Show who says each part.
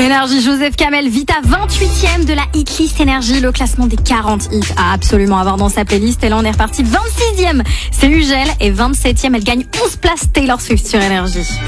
Speaker 1: Énergie, Joseph Kamel, Vita 28e de la hitlist Énergie, le classement des 40 hits à absolument avoir dans sa playlist. Et là, on est reparti 26e. C'est Ugel et 27e, elle gagne 11 places Taylor Swift sur Énergie.